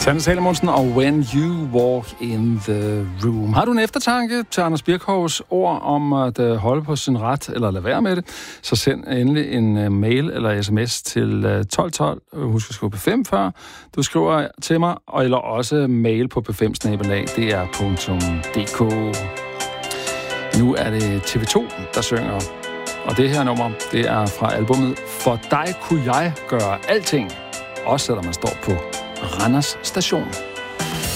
Sanne Salomonsen og When You Walk in the Room. Har du en eftertanke til Anders Birkhovs ord om at holde på sin ret, eller lade være med det, så send endelig en mail eller sms til 1212. Husk at skrive P5 før. Du skriver til mig, eller også mail på p5@dr.dk. Nu er det TV2, der synger. Og det her nummer, det er fra albumet For dig kunne jeg gøre alting. Også selvom man står på Randers Station.